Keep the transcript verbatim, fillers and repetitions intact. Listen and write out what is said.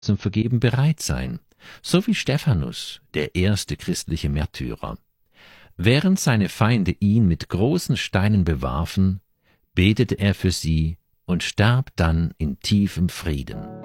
zum Vergeben bereit sein, so wie Stephanus, der erste christliche Märtyrer. Während seine Feinde ihn mit großen Steinen bewarfen, betete er für sie und starb dann in tiefem Frieden.